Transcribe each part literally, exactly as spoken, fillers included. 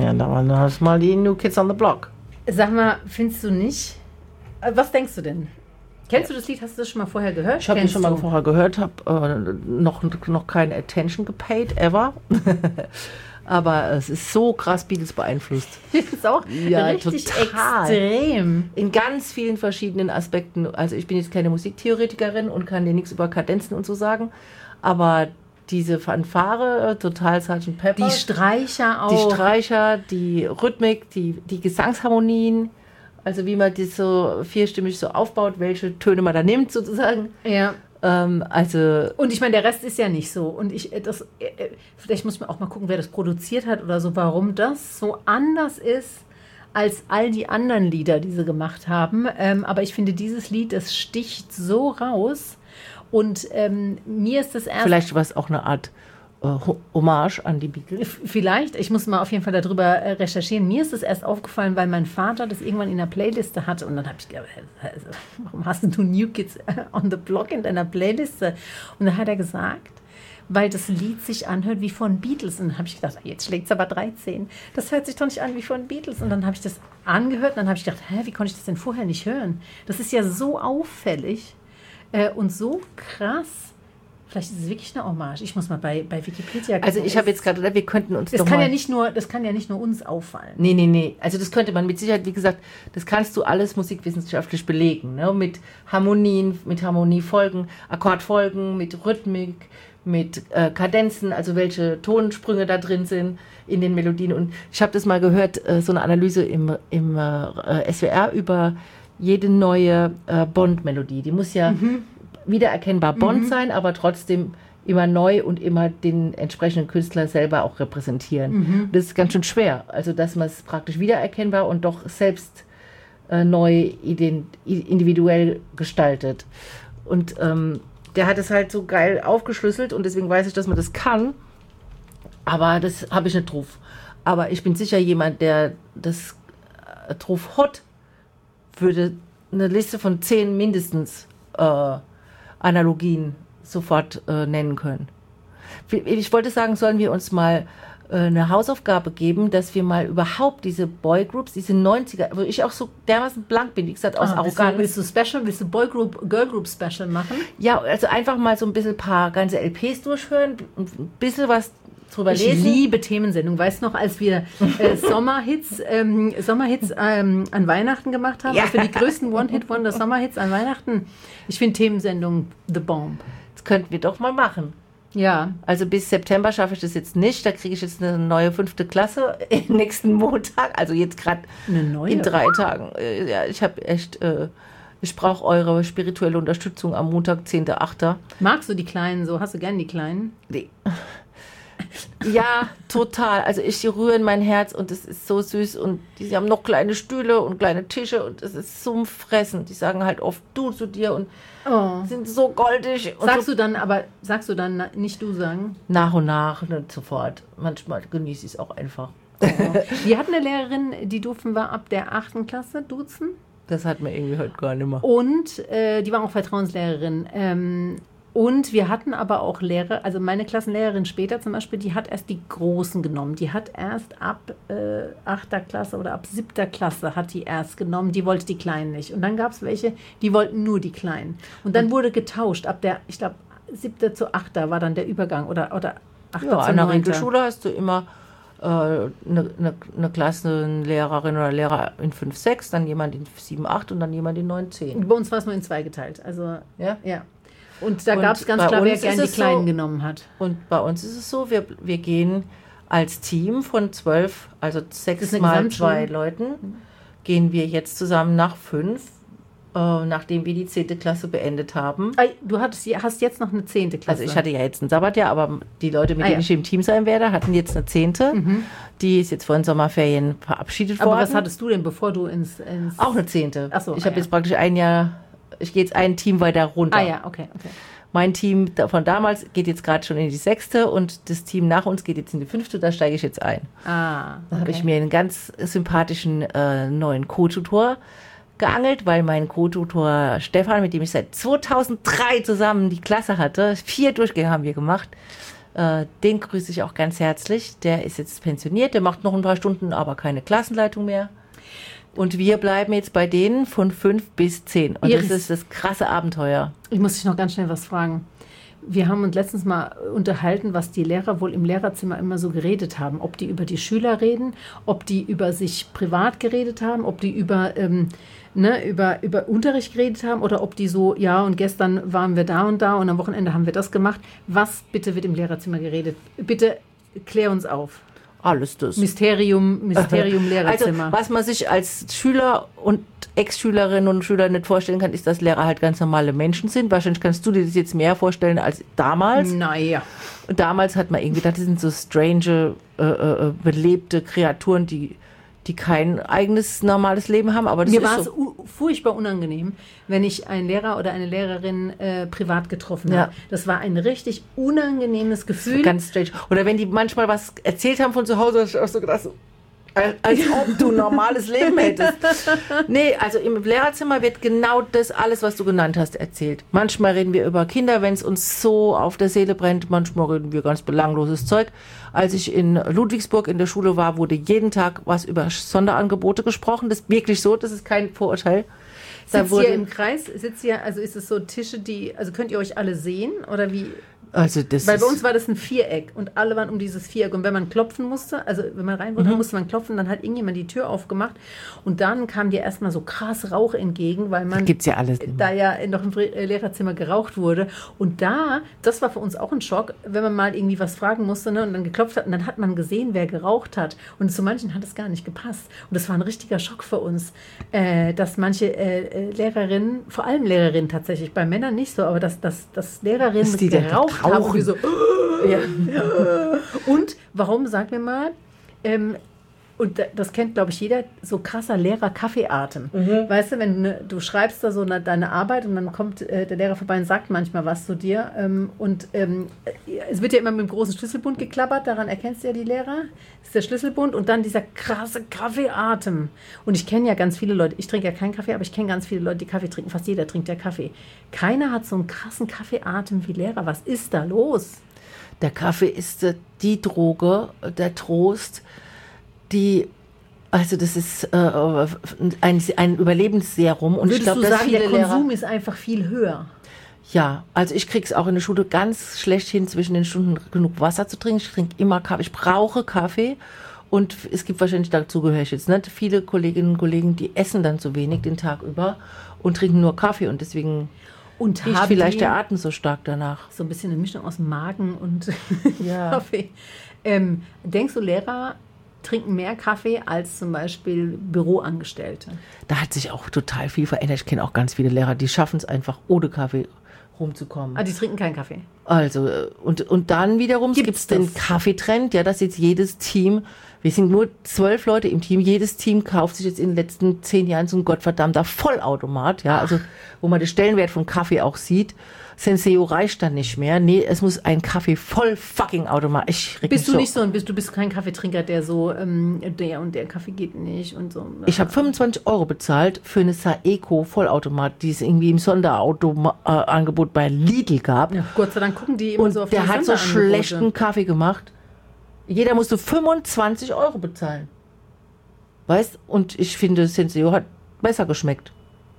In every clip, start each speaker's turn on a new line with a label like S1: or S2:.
S1: Ja, da waren das mal die New Kids on the Block.
S2: Sag mal, findest du nicht? Was denkst du denn? Kennst du das Lied? Hast du das schon mal vorher gehört?
S1: Ich habe das schon mal vorher gehört, habe äh, noch, noch keine Attention gepaid, ever. Aber es ist so krass Beatles beeinflusst.
S2: Das ist auch
S1: ja,
S2: richtig
S1: total.
S2: extrem.
S1: In ganz vielen verschiedenen Aspekten. Also ich bin jetzt keine Musiktheoretikerin und kann dir nichts über Kadenzen und so sagen. Aber diese Fanfare, total Sergeant Pepper.
S2: Die Streicher auch.
S1: Die Streicher, die Rhythmik, die, die Gesangsharmonien. Also wie man das so vierstimmig so aufbaut, welche Töne man da nimmt sozusagen.
S2: Ja.
S1: Ähm, also
S2: und ich meine, der Rest ist ja nicht so. Und ich, das, äh, vielleicht muss man auch mal gucken, wer das produziert hat oder so, warum das so anders ist als all die anderen Lieder, die sie gemacht haben. Ähm, aber ich finde, dieses Lied, das sticht so raus. Und ähm, mir ist das erst...
S1: Vielleicht war es auch eine Art äh, Hommage an die Beatles.
S2: Vielleicht. Ich muss mal auf jeden Fall darüber äh, recherchieren. Mir ist das erst aufgefallen, weil mein Vater das irgendwann in der Playliste hatte. Und dann habe ich gedacht, also, warum hast du New Kids on the Block in deiner Playliste? Und dann hat er gesagt, weil das Lied sich anhört wie von Beatles. Und dann habe ich gedacht, jetzt schlägt es aber dreizehn. Das hört sich doch nicht an wie von Beatles. Und dann habe ich das angehört und dann habe ich gedacht, hä, wie konnte ich das denn vorher nicht hören? Das ist ja so auffällig. Äh, und so krass. Vielleicht ist es wirklich eine Hommage. Ich muss mal bei, bei Wikipedia gucken.
S1: Also ich habe jetzt gerade gedacht, wir könnten uns
S2: das
S1: doch
S2: kann
S1: mal...
S2: Ja nicht nur, das kann ja nicht nur uns auffallen.
S1: Nee, nee, nee. Also das könnte man mit Sicherheit, wie gesagt, das kannst du alles musikwissenschaftlich belegen. Ne? Mit Harmonien, mit Harmoniefolgen, Akkordfolgen, mit Rhythmik, mit äh, Kadenzen, also welche Tonsprünge da drin sind in den Melodien. Und ich habe das mal gehört, äh, so eine Analyse im, im äh, S W R über... jede neue äh, Bond-Melodie. Die muss ja mhm. wiedererkennbar Bond mhm. sein, aber trotzdem immer neu und immer den entsprechenden Künstler selber auch repräsentieren. Mhm. Das ist ganz schön schwer. Also, dass man es praktisch wiedererkennbar und doch selbst äh, neu ident- individuell gestaltet. Und ähm, der hat es halt so geil aufgeschlüsselt und deswegen weiß ich, dass man das kann. Aber das habe ich nicht drauf. Aber ich bin sicher jemand, der das äh, drauf hat, würde eine Liste von zehn mindestens äh, Analogien sofort äh, nennen können. Ich wollte sagen, sollen wir uns mal äh, eine Hausaufgabe geben, dass wir mal überhaupt diese Boygroups, diese neunziger, wo ich auch so dermaßen blank bin, wie gesagt, aus
S2: ah,
S1: Arroganz.
S2: Willst du, willst du Special, willst du Boygroup, Girlgroup Special machen?
S1: Ja, also einfach mal so ein bisschen ein paar ganze L Ps durchhören, ein bisschen was drüber
S2: ich
S1: lesen.
S2: Ich liebe Themensendung. Weißt du noch, als wir äh, Sommerhits, ähm, Sommerhits ähm, an Weihnachten gemacht haben, ja. als wir die größten One-Hit-Wonder Sommerhits an Weihnachten? Ich finde Themensendung the bomb.
S1: Das könnten wir doch mal machen.
S2: Ja.
S1: Also bis September schaffe ich das jetzt nicht. Da kriege ich jetzt eine neue fünfte Klasse nächsten Montag. Also jetzt gerade in drei Tagen. Ja, ich habe echt... Äh, Ich brauche eure spirituelle Unterstützung am Montag, zehnter achter
S2: Magst du die Kleinen so? Hast du gern die Kleinen?
S1: Nee. Ja, total. Also ich die rühren mein Herz und es ist so süß und die haben noch kleine Stühle und kleine Tische und es ist zum Fressen. Die sagen halt oft du zu dir und oh. sind so goldig. Und
S2: sagst
S1: so
S2: du dann, aber sagst du dann nicht du sagen?
S1: Nach und nach, nicht sofort. Manchmal genieße ich es auch einfach.
S2: Oh. Wir hatten eine Lehrerin, die durften wir ab der achten Klasse duzen.
S1: Das hat man irgendwie heute gar nicht mehr.
S2: Und äh, die war auch Vertrauenslehrerin. Ähm, und wir hatten aber auch Lehrer, also meine Klassenlehrerin später zum Beispiel, die hat erst die Großen genommen. Die hat erst ab äh, achter Klasse oder ab siebter Klasse hat die erst genommen. Die wollte die Kleinen nicht. Und dann gab es welche, die wollten nur die Kleinen. Und dann wurde getauscht. Ab der, ich glaube, siebter zu achter war dann der Übergang. Oder, oder achter
S1: ja,
S2: zu
S1: an der
S2: neunter.
S1: Regelschule hast du immer eine, eine, eine Klassenlehrerin oder Lehrer in fünf sechs, dann jemand in sieben acht und dann jemand in neun zehn.
S2: Bei uns war es nur in zwei geteilt. Also,
S1: ja?
S2: ja. Und da gab es ganz klar, wer gern die Kleinen so, genommen hat.
S1: Und bei uns ist es so, wir, wir gehen als Team von zwölf, also sechs mal zwei Leuten, mhm. gehen wir jetzt zusammen nach fünf, äh, nachdem wir die zehnte Klasse beendet haben.
S2: Du hattest, hast jetzt noch eine zehnte Klasse.
S1: Also ich hatte ja jetzt ein Sabbatjahr, aber die Leute, mit
S2: ah,
S1: denen
S2: ja.
S1: ich im Team sein werde, hatten jetzt eine zehnte. Mhm. Die ist jetzt vor den Sommerferien verabschiedet
S2: aber
S1: worden.
S2: Aber was hattest du denn, bevor du ins... ins
S1: Auch eine zehnte.
S2: Ach so,
S1: ich
S2: ah,
S1: habe
S2: ja.
S1: jetzt praktisch ein Jahr... Ich gehe jetzt ein Team weiter runter.
S2: Ah ja, okay, okay.
S1: Mein Team von damals geht jetzt gerade schon in die sechste und das Team nach uns geht jetzt in die fünfte, da steige ich jetzt ein.
S2: Ah, okay.
S1: Da habe ich mir einen ganz sympathischen äh, neuen Co-Tutor geangelt, weil mein Co-Tutor Stefan, mit dem ich seit zweitausenddrei zusammen die Klasse hatte, vier Durchgänge haben wir gemacht, Äh, den grüße ich auch ganz herzlich. Der ist jetzt pensioniert, der macht noch ein paar Stunden, aber keine Klassenleitung mehr. Und wir bleiben jetzt bei denen von fünf bis zehn. Und
S2: Iris,
S1: das ist das krasse Abenteuer.
S2: Ich muss dich noch ganz schnell was fragen. Wir haben uns letztens mal unterhalten, was die Lehrer wohl im Lehrerzimmer immer so geredet haben. Ob die über die Schüler reden, ob die über sich privat geredet haben, ob die über, ähm, ne, über, über Unterricht geredet haben oder ob die so, ja, und gestern waren wir da und da und am Wochenende haben wir das gemacht. Was bitte wird im Lehrerzimmer geredet? Bitte klär uns auf.
S1: Alles das.
S2: Mysterium, Mysterium Lehrerzimmer.
S1: Also, was man sich als Schüler und Ex-Schülerinnen und Schüler nicht vorstellen kann, ist, dass Lehrer halt ganz normale Menschen sind. Wahrscheinlich kannst du dir das jetzt mehr vorstellen als damals.
S2: Naja.
S1: Und damals hat man irgendwie gedacht, das sind so strange, äh, äh, belebte Kreaturen, die, die kein eigenes normales Leben haben. Aber das
S2: Mir
S1: ist
S2: war es
S1: so.
S2: furchtbar unangenehm, wenn ich einen Lehrer oder eine Lehrerin äh, privat getroffen
S1: Ja.
S2: habe. Das war ein richtig unangenehmes Gefühl.
S1: Ganz strange. Oder wenn die manchmal was erzählt haben von zu Hause, hast du auch so gedacht, so, als, als ob du ein normales Leben hättest. Nee, also im Lehrerzimmer wird genau das alles, was du genannt hast, erzählt. Manchmal reden wir über Kinder, wenn es uns so auf der Seele brennt. Manchmal reden wir ganz belangloses Zeug. Als ich in Ludwigsburg in der Schule war, wurde jeden Tag was über Sonderangebote gesprochen. Das ist wirklich so, das ist kein Vorurteil. Da
S2: Sitzt
S1: wurde,
S2: ihr im Kreis? Sitzt ihr, also ist es so Tische, die, also könnt ihr euch alle sehen? Oder wie?
S1: also das
S2: Weil bei
S1: ist,
S2: uns war das ein Viereck und alle waren um dieses Viereck. Und wenn man klopfen musste, also wenn man rein wollte,
S1: Mhm.
S2: musste man klopfen, dann hat irgendjemand die Tür aufgemacht. Und dann kam dir erstmal so krass Rauch entgegen, weil man
S1: gibt's ja alles.
S2: da ja noch im Fre- Lehrerzimmer geraucht wurde. Und da, das war für uns auch ein Schock, wenn man mal irgendwie was fragen musste, ne, und dann geklopft hat und dann hat man gesehen, wer geraucht hat. Und zu manchen hat es gar nicht gepasst. Und das war ein richtiger Schock für uns, äh, dass manche äh, äh, Lehrerinnen, vor allem Lehrerinnen tatsächlich, bei Männern nicht so, aber dass, dass, dass Lehrerinnen
S1: Dass die da
S2: geraucht haben. Und wir so,
S1: ja.
S2: und warum, sag mir mal, ähm, und da- das kennt, glaube ich, jeder, so krasser Lehrer-Kaffeeatem. Weißt du, wenn du, ne, du schreibst da so ne, deine Arbeit und dann kommt äh, der Lehrer vorbei und sagt manchmal was zu dir. Ähm, und ähm, es wird ja immer mit dem großen Schlüsselbund geklappert, daran erkennst du ja die Lehrer. Das ist der Schlüsselbund und dann dieser krasse Kaffeeatem. Und ich kenne ja ganz viele Leute, ich trinke ja keinen Kaffee, aber ich kenne ganz viele Leute, die Kaffee trinken. Fast jeder trinkt ja Kaffee. Keiner hat so einen krassen Kaffeeatem wie Lehrer. Was ist da los?
S1: Der Kaffee ist äh, die Droge, der Trost, die, also das ist äh, ein, ein Überlebensserum. Und
S2: Würdest
S1: ich glaube,
S2: du
S1: dass
S2: sagen,
S1: viele
S2: der Konsum
S1: Lehrer,
S2: ist einfach viel höher?
S1: ja, also ich krieg's auch in der Schule ganz schlecht hin, zwischen den Stunden genug Wasser zu trinken. Ich trinke immer Kaffee, ich brauche Kaffee. Und es gibt wahrscheinlich, dazu gehöre ich jetzt nicht, viele Kolleginnen und Kollegen, die essen dann zu wenig den Tag über und trinken nur Kaffee. Und deswegen
S2: Und
S1: riecht
S2: haben
S1: vielleicht
S2: die
S1: der Atem so stark danach.
S2: so ein bisschen eine Mischung aus Magen und
S1: Ja.
S2: Kaffee. Ähm, denkst du, Lehrer trinken mehr Kaffee als zum Beispiel Büroangestellte?
S1: Da hat sich auch total viel verändert. Ich kenne auch ganz viele Lehrer, die schaffen es einfach, ohne Kaffee rumzukommen.
S2: Ah, die trinken keinen Kaffee.
S1: Also, äh, und, und dann wiederum gibt
S2: Gibt's
S1: es den
S2: das?
S1: Kaffeetrend, ja, dass jetzt jedes Team, wir sind nur zwölf Leute im Team, jedes Team kauft sich jetzt in den letzten zehn Jahren so ein gottverdammter Vollautomat, ja, also, wo man den Stellenwert von Kaffee auch sieht. Senseo reicht dann nicht mehr. Nee, es muss ein Kaffee voll fucking Automat. Ich reg
S2: Bist
S1: mich
S2: du nicht so ein, bist du bist kein Kaffeetrinker, der so, ähm, der und der Kaffee geht nicht und so.
S1: Ich habe fünfundzwanzig Euro bezahlt für eine Saeco Vollautomat, die es irgendwie im Sonderangebot bei Lidl gab.
S2: Ja, Gott sei Dank gucken die immer
S1: Und
S2: so auf
S1: der
S2: die
S1: hat so
S2: Sonderangebote.
S1: schlechten Kaffee gemacht. Jeder musste fünfundzwanzig Euro bezahlen. Weißt? Und ich finde, Senseo hat besser geschmeckt.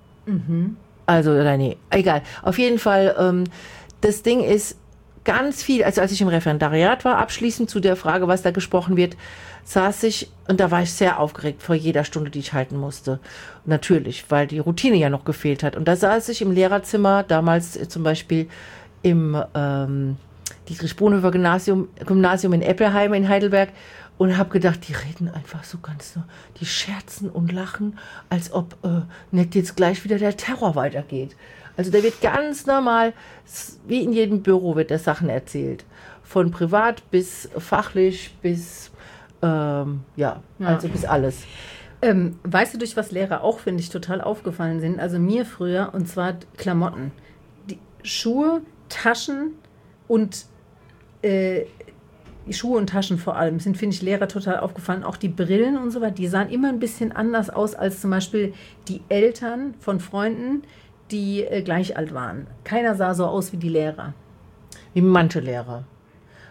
S1: Also, nein, nee, egal. Auf jeden Fall, ähm, das Ding ist ganz viel, also als ich im Referendariat war, abschließend zu der Frage, was da gesprochen wird, saß ich, und da war ich sehr aufgeregt vor jeder Stunde, die ich halten musste. Natürlich, weil die Routine ja noch gefehlt hat. Und da saß ich im Lehrerzimmer, damals äh, zum Beispiel im ähm, Dietrich-Bonhoeffer Gymnasium, Gymnasium in Eppelheim in Heidelberg, und habe gedacht, die reden einfach so ganz so, die scherzen und lachen, als ob äh, nicht jetzt gleich wieder der Terror weitergeht. Also da wird ganz normal, s- wie in jedem Büro wird da Sachen erzählt. Von privat bis fachlich bis, ähm, ja,
S2: Ja.
S1: also bis alles.
S2: Ähm, weißt du, durch was Lehrer auch, finde ich, total aufgefallen sind? Also mir früher, und zwar Klamotten. Die Schuhe, Taschen und äh, die Schuhe und Taschen vor allem sind, finde ich, Lehrer total aufgefallen. Auch die Brillen und so weiter, die sahen immer ein bisschen anders aus als zum Beispiel die Eltern von Freunden, die äh, gleich alt waren. Keiner sah so aus wie die Lehrer.
S1: Wie manche Lehrer.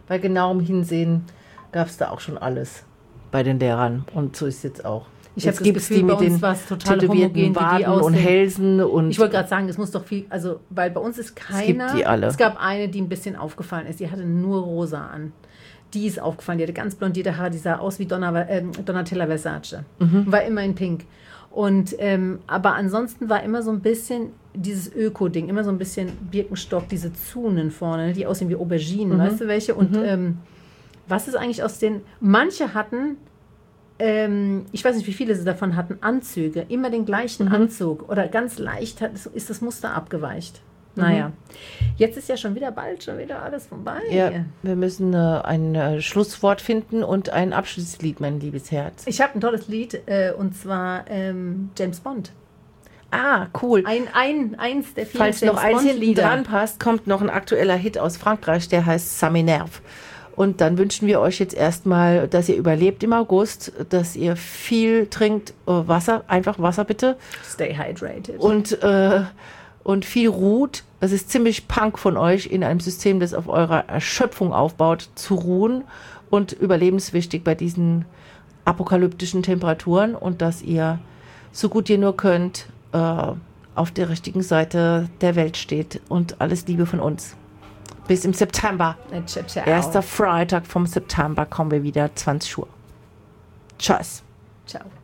S1: bei genauem Hinsehen gab es da auch schon alles bei den Lehrern. Und so ist es jetzt auch.
S2: Ich habe das Gefühl, bei uns war es total homogen, wie die
S1: und Hälsen. Und
S2: ich wollte gerade sagen, es muss doch viel, also, weil bei uns ist keiner. Es
S1: gibt die alle.
S2: Es gab eine, die ein bisschen aufgefallen ist, die hatte nur rosa an. Die ist aufgefallen, die hatte ganz blondierte Haare, die sah aus wie Donna, äh, Donatella Versace. Mhm. War immer in Pink. Und, ähm, aber ansonsten war immer so ein bisschen dieses Öko-Ding, immer so ein bisschen Birkenstock, diese Zunen vorne, die aussehen wie Auberginen, mhm. weißt du welche? Und mhm. ähm, was ist eigentlich aus den, manche hatten, ähm, ich weiß nicht, wie viele sie davon hatten, Anzüge, immer den gleichen mhm. Anzug oder ganz leicht hat, ist das Muster abgeweicht. Naja, mhm. jetzt ist ja schon wieder bald, schon wieder alles vorbei.
S1: Ja, wir müssen äh, ein äh, Schlusswort finden und ein Abschlusslied, mein liebes Herz.
S2: Ich habe ein tolles Lied, äh, und zwar ähm, James Bond.
S1: Ah, cool.
S2: Ein, ein, eins der vielen
S1: Falls
S2: James
S1: noch eins hinten
S2: Bond-Lieder
S1: dran passt, kommt noch ein aktueller Hit aus Frankreich, der heißt Ça m'énerve. Und dann wünschen wir euch jetzt erstmal, dass ihr überlebt im August, dass ihr viel trinkt, äh, Wasser, einfach Wasser bitte.
S2: Stay hydrated.
S1: Und äh, und viel ruht. Es ist ziemlich punk von euch, in einem System, das auf eurer Erschöpfung aufbaut, zu ruhen und überlebenswichtig bei diesen apokalyptischen Temperaturen und dass ihr, so gut ihr nur könnt, äh, auf der richtigen Seite der Welt steht und alles Liebe von uns. Bis im September.
S2: Ciao, ciao.
S1: Erster Freitag vom September kommen wir wieder, zwanzig Uhr. Tschüss.
S2: Ciao.